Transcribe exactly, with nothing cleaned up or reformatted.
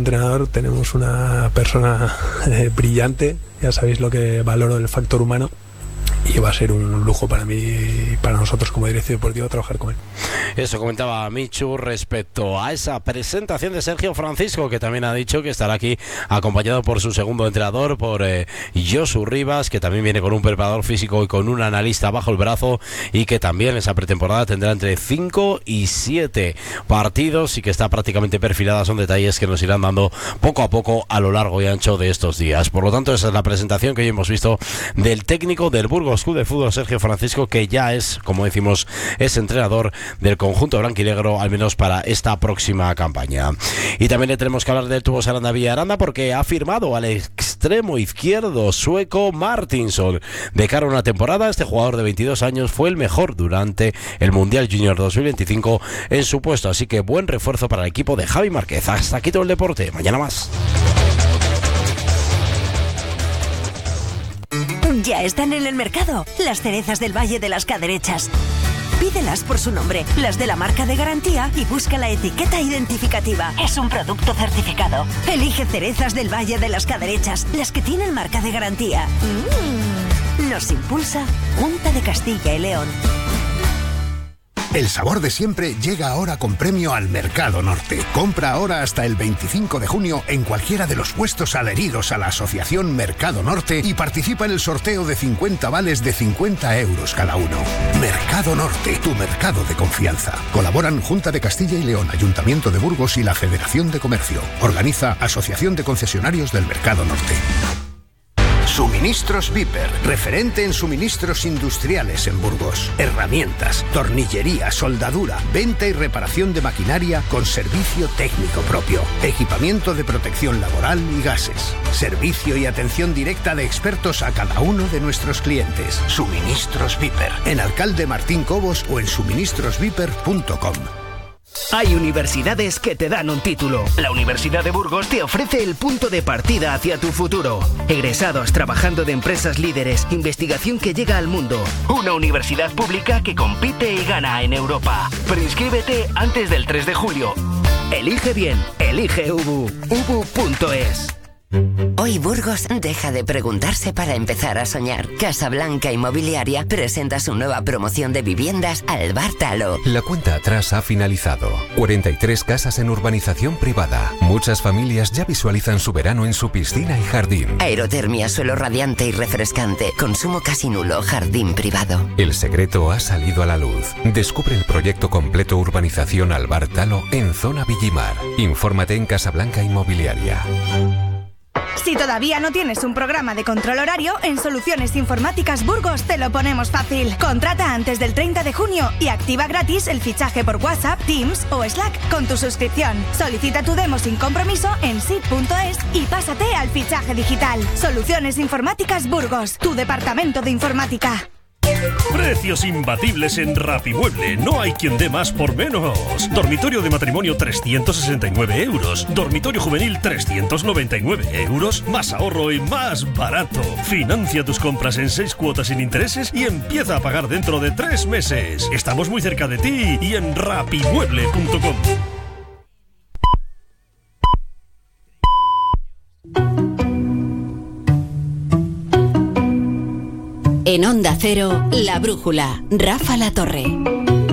entrenador tenemos una persona eh, brillante. Ya sabéis lo que valoro del factor humano. Y va a ser un lujo para mí y para nosotros como dirección deportiva trabajar con él. Eso comentaba Michu respecto a esa presentación de Sergio Francisco, que también ha dicho que estará aquí acompañado por su segundo entrenador, por eh, Josu Rivas, que también viene con un preparador físico y con un analista bajo el brazo, y que también esa pretemporada tendrá entre cinco y siete partidos y que está prácticamente perfilada. Son detalles que nos irán dando poco a poco a lo largo y ancho de estos días. Por lo tanto, esa es la presentación que hoy hemos visto del técnico del Burgos Club de Fútbol, Sergio Francisco, que ya es, como decimos, es entrenador del conjunto blanquinegro, al menos para esta próxima campaña. Y también le tenemos que hablar del Tubos Aranda Villaranda, porque ha firmado al extremo izquierdo sueco Martinsson de cara a una temporada. Este jugador de veintidós años fue el mejor durante el Mundial Junior dos mil veinticinco en su puesto, así que buen refuerzo para el equipo de Javi Márquez. Hasta aquí todo el deporte, mañana más. Ya están en el mercado las cerezas del Valle de las Caderechas. Pídelas por su nombre, las de la marca de garantía, y busca la etiqueta identificativa. Es un producto certificado. Elige cerezas del Valle de las Caderechas, las que tienen marca de garantía. Mm. Nos impulsa Junta de Castilla y León. El sabor de siempre llega ahora con premio al Mercado Norte. Compra ahora hasta el veinticinco de junio en cualquiera de los puestos adheridos a la asociación Mercado Norte y participa en el sorteo de cincuenta vales de cincuenta euros cada uno. Mercado Norte, tu mercado de confianza. Colaboran Junta de Castilla y León, Ayuntamiento de Burgos y la Federación de Comercio. Organiza Asociación de Concesionarios del Mercado Norte. Suministros Viper, referente en suministros industriales en Burgos. Herramientas, tornillería, soldadura, venta y reparación de maquinaria con servicio técnico propio. Equipamiento de protección laboral y gases. Servicio y atención directa de expertos a cada uno de nuestros clientes. Suministros Viper, en Alcalde Martín Cobos o en suministros viper punto com. Hay universidades que te dan un título. La Universidad de Burgos te ofrece el punto de partida hacia tu futuro. Egresados trabajando de empresas líderes, investigación que llega al mundo. Una universidad pública que compite y gana en Europa. Preinscríbete antes del tres de julio. Elige bien, elige U B U. U B U punto es. Hoy Burgos deja de preguntarse para empezar a soñar. Casablanca Inmobiliaria presenta su nueva promoción de viviendas Alvar Talo. La cuenta atrás ha finalizado. cuarenta y tres casas en urbanización privada. Muchas familias ya visualizan su verano en su piscina y jardín. Aerotermia, suelo radiante y refrescante. Consumo casi nulo, jardín privado. El secreto ha salido a la luz. Descubre el proyecto completo Urbanización Alvar Talo en Zona Villimar. Infórmate en Casablanca Inmobiliaria. Si todavía no tienes un programa de control horario, en Soluciones Informáticas Burgos te lo ponemos fácil. Contrata antes del treinta de junio y activa gratis el fichaje por WhatsApp, Teams o Slack con tu suscripción. Solicita tu demo sin compromiso en sit punto es y pásate al fichaje digital. Soluciones Informáticas Burgos, tu departamento de informática. Precios imbatibles en Rapimueble. No hay quien dé más por menos. Dormitorio de matrimonio trescientos sesenta y nueve euros. Dormitorio juvenil trescientos noventa y nueve euros. Más ahorro y más barato. Financia tus compras en seis cuotas sin intereses y empieza a pagar dentro de tres meses. Estamos muy cerca de ti y en rapimueble punto com. En Onda Cero, La Brújula, Rafa La Torre.